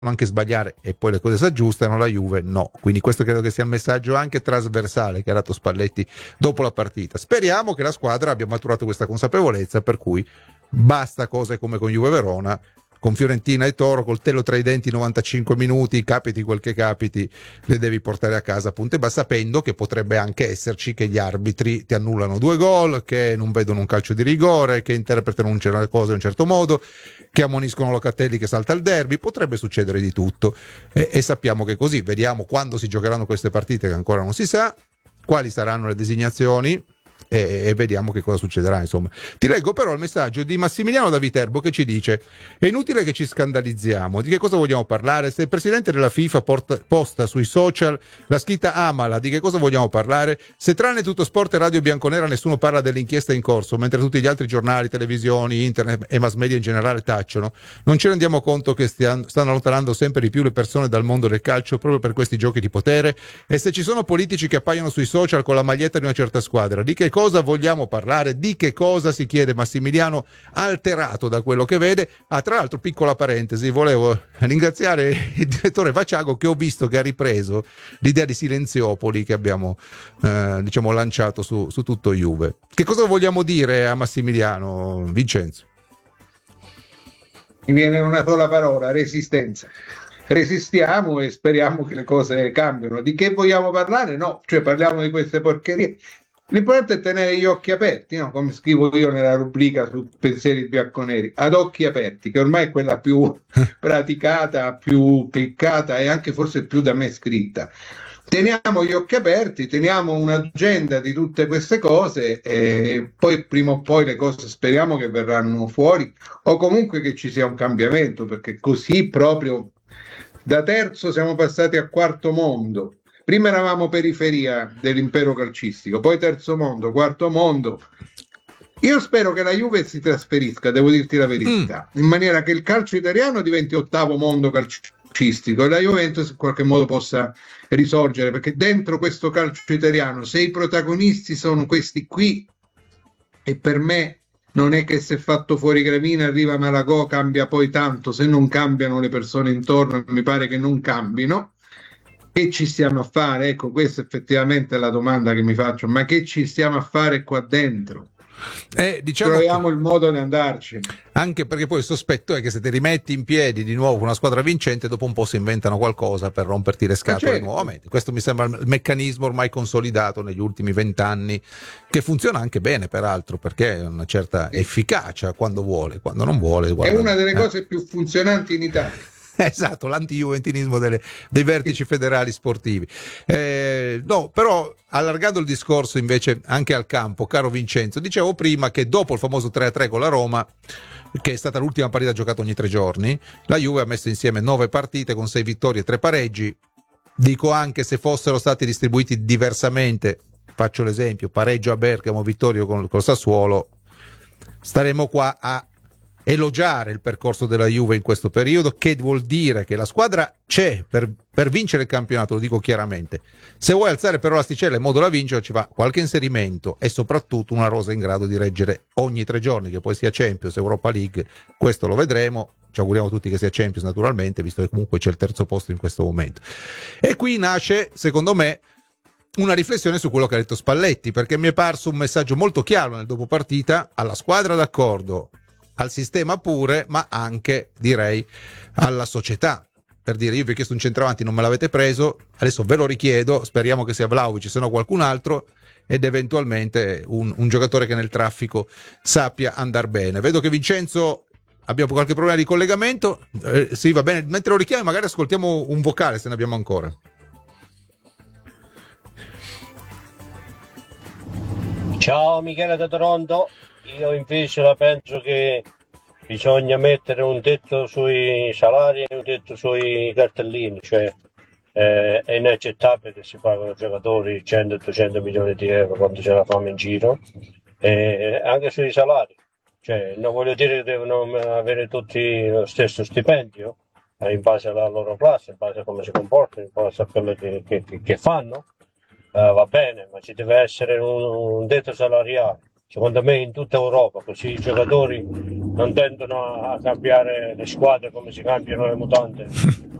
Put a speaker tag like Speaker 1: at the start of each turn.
Speaker 1: anche sbagliare e poi le cose si aggiustano, la Juve no. Quindi questo credo che sia il messaggio anche trasversale che ha dato Spalletti dopo la partita. Speriamo che la squadra abbia maturato questa consapevolezza, per cui basta cose come con Juve Verona, con Fiorentina e Toro, coltello tra i denti 95 minuti, capiti quel che capiti, le devi portare a casa a punte basta, sapendo che potrebbe anche esserci che gli arbitri ti annullano 2 gol, che non vedono un calcio di rigore, che interpretano una cosa in un certo modo, che ammoniscono Locatelli che salta il derby, potrebbe succedere di tutto e sappiamo che è così. Vediamo quando si giocheranno queste partite che ancora non si sa, quali saranno le designazioni e vediamo che cosa succederà. Insomma, ti leggo però il messaggio di Massimiliano da Viterbo che ci dice: è inutile che ci scandalizziamo, di che cosa vogliamo parlare? Se il presidente della FIFA posta sui social la scritta Amala, di che cosa vogliamo parlare? Se tranne Tutto Sport e Radio Bianconera nessuno parla dell'inchiesta in corso, mentre tutti gli altri giornali, televisioni, internet e mass media in generale tacciono, non ci rendiamo conto che stanno allontanando sempre di più le persone dal mondo del calcio proprio per questi giochi di potere? E se ci sono politici che appaiono sui social con la maglietta di una certa squadra, di che cosa vogliamo parlare? Di che cosa, si chiede Massimiliano, alterato da quello che vede. Tra l'altro, piccola parentesi, volevo ringraziare il direttore Vaciago, che ho visto che ha ripreso l'idea di Silenziopoli che abbiamo lanciato su tutto Juve. Che cosa vogliamo dire a Massimiliano, Vincenzo?
Speaker 2: Mi viene una sola parola: resistenza. Resistiamo e speriamo che le cose cambiano. Di che vogliamo parlare? No, cioè parliamo di queste porcherie. L'importante è tenere gli occhi aperti, no? Come scrivo io nella rubrica su Pensieri bianconeri, ad occhi aperti, che ormai è quella più praticata, più cliccata e anche forse più da me scritta. Teniamo gli occhi aperti, teniamo un'agenda di tutte queste cose e poi prima o poi le cose speriamo che verranno fuori, o comunque che ci sia un cambiamento, perché così proprio da terzo siamo passati a quarto mondo. Prima eravamo periferia dell'impero calcistico, poi terzo mondo, quarto mondo. Io spero che la Juve si trasferisca, devo dirti la verità, in maniera che il calcio italiano diventi ottavo mondo calcistico e la Juventus in qualche modo possa risorgere, perché dentro questo calcio italiano, se i protagonisti sono questi qui, e per me non è che se fatto fuori Gravina arriva Malagò cambia poi tanto, se non cambiano le persone intorno mi pare che non cambino. Che ci stiamo a fare? Ecco, questa effettivamente è la domanda che mi faccio, ma che ci stiamo a fare qua dentro?
Speaker 1: Diciamo
Speaker 2: troviamo il modo di andarci.
Speaker 1: Anche perché poi il sospetto è che se ti rimetti in piedi di nuovo con una squadra vincente, dopo un po' si inventano qualcosa per romperti le scatole nuovamente. Questo mi sembra il meccanismo ormai consolidato negli ultimi 20 anni, che funziona anche bene peraltro, perché ha una certa efficacia quando vuole, quando non vuole.
Speaker 2: È una delle cose più funzionanti in Italia.
Speaker 1: Esatto, l'anti-juventinismo dei vertici federali sportivi. No, però allargando il discorso invece anche al campo, caro Vincenzo, dicevo prima che dopo il famoso 3-3 con la Roma, che è stata l'ultima partita giocata ogni 3 giorni, la Juve ha messo insieme 9 partite con 6 vittorie e 3 pareggi. Dico anche se fossero stati distribuiti diversamente, faccio l'esempio, pareggio a Bergamo, vittoria con Sassuolo, staremo qua a elogiare il percorso della Juve in questo periodo, che vuol dire che la squadra c'è per vincere il campionato, lo dico chiaramente. Se vuoi alzare però l'asticella in modo da vincere, ci va qualche inserimento e soprattutto una rosa in grado di reggere ogni 3 giorni, che poi sia Champions, Europa League, questo lo vedremo. Ci auguriamo tutti che sia Champions naturalmente, visto che comunque c'è il terzo posto in questo momento. E qui nasce, secondo me, una riflessione su quello che ha detto Spalletti, perché mi è parso un messaggio molto chiaro nel dopo partita alla squadra, d'accordo, al sistema pure, ma anche direi alla società, per dire: io vi ho chiesto un centravanti, non me l'avete preso, adesso ve lo richiedo, speriamo che sia Vlahovic, se no qualcun altro, ed eventualmente un giocatore che nel traffico sappia andar bene. Vedo che Vincenzo abbiamo qualche problema di collegamento, sì, va bene, mentre lo richiami magari ascoltiamo un vocale se ne abbiamo ancora.
Speaker 3: Ciao Michele da Toronto. Io invece la penso che bisogna mettere un tetto sui salari e un tetto sui cartellini, cioè è inaccettabile che si pagano ai giocatori 100-200 milioni di euro quando c'è la fame in giro, anche sui salari, cioè non voglio dire che devono avere tutti lo stesso stipendio in base alla loro classe, in base a come si comportano, in base a quello che fanno, va bene, ma ci deve essere un tetto salariale. secondo me in tutta Europa, così i giocatori non tendono a cambiare le squadre come si cambiano le mutande.